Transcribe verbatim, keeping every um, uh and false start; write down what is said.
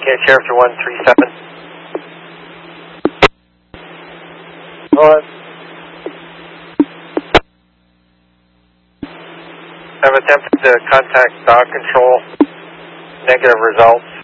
Character one three seven. Go ahead. I've attempted to contact dog control. Negative results.